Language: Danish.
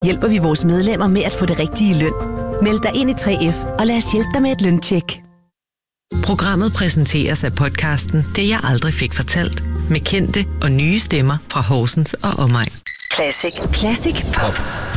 hjælper vi vores medlemmer med at få det rigtige løn. Meld dig ind i 3F, og lad os hjælpe dig med et løntjek. Programmet præsenteres af podcasten Det jeg aldrig fik fortalt, med kendte og nye stemmer fra Horsens og omegn. Classic Pop.